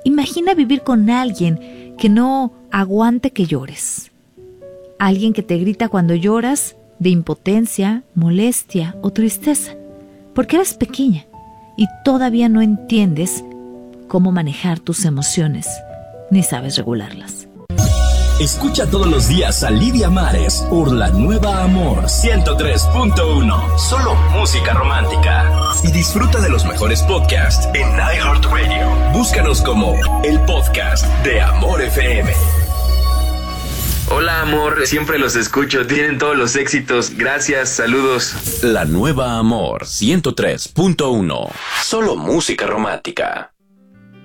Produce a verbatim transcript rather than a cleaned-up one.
Imagina vivir con alguien que no aguante que llores. Alguien que te grita cuando lloras de impotencia, molestia o tristeza, porque eres pequeña y todavía no entiendes cómo manejar tus emociones, ni sabes regularlas. Escucha todos los días a Lidia Mares por La Nueva Amor ciento tres punto uno. Solo música romántica. Y disfruta de los mejores podcasts en iHeartRadio. Búscanos como el podcast de Amor F M. Hola amor, siempre los escucho, tienen todos los éxitos, gracias, saludos. La Nueva Amor ciento tres punto uno. Solo música romántica.